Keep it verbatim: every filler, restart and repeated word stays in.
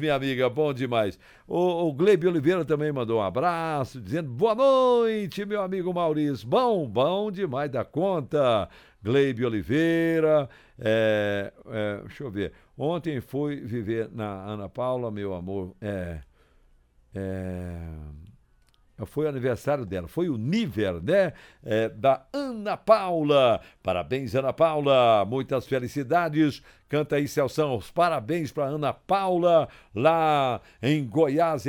minha amiga, bom demais. O, o Gleibe Oliveira também mandou um abraço, dizendo boa noite, meu amigo Maurício. Bom, bom demais da conta. Gleibe Oliveira, é, é, deixa eu ver. Ontem fui viver na Ana Paula, meu amor. É, é, foi o aniversário dela, foi o Niver, né? É, da Ana Paula. Parabéns, Ana Paula. Muitas felicidades. Canta aí, Celção. Os parabéns para Ana Paula, lá em Goiás.